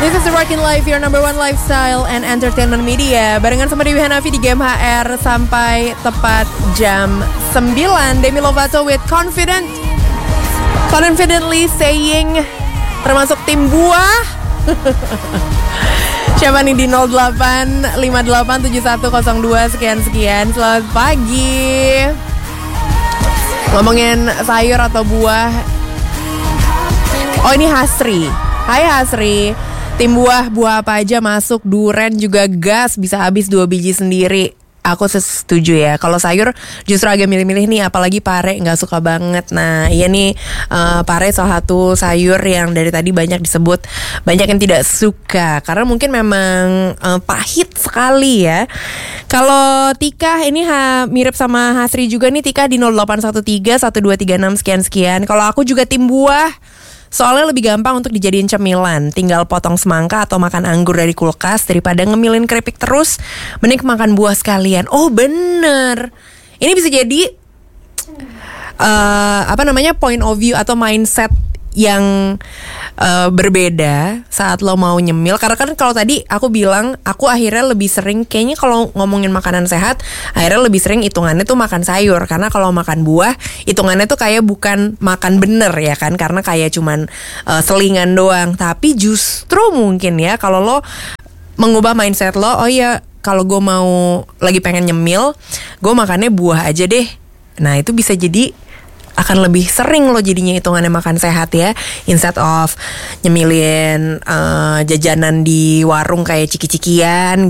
This is the Rockin' Life, your number one lifestyle and entertainment media. Barengan sama Dewi Hanafi di Game HR sampai tepat jam 9. Demi Lovato with confidently saying, termasuk tim buah. Siapa nih di 08587102 sekian. Selamat pagi. Ngomongin sayur atau buah. Oh, ini Hasri. Hai Hasri. Tim buah apa aja masuk. Duren juga gas, bisa habis 2 biji sendiri. Aku setuju ya. Kalau sayur justru agak milih-milih nih, apalagi pare gak suka banget. Nah iya nih, pare salah satu sayur yang dari tadi banyak disebut, banyak yang tidak suka karena mungkin memang pahit sekali ya. Kalau Tika ini mirip sama Hasri juga nih. Tika di 08131236 sekian. Kalau aku juga tim buah, soalnya lebih gampang untuk dijadiin cemilan. Tinggal potong semangka atau makan anggur dari kulkas daripada ngemilin keripik terus. Mending makan buah sekalian. Oh bener, ini bisa jadi point of view atau mindset yang berbeda saat lo mau nyemil. Karena kan kalau tadi aku bilang, aku akhirnya lebih sering, kayaknya kalau ngomongin makanan sehat, akhirnya lebih sering hitungannya tuh makan sayur. Karena kalau makan buah, hitungannya tuh kayak bukan makan bener ya kan, karena kayak cuman selingan doang. Tapi justru mungkin ya, kalau lo mengubah mindset lo, oh iya, kalau gue mau lagi pengen nyemil, gue makannya buah aja deh. Nah itu bisa jadi akan lebih sering lo jadinya hitungannya makan sehat ya, instead of nyemilin jajanan di warung kayak ciki-cikian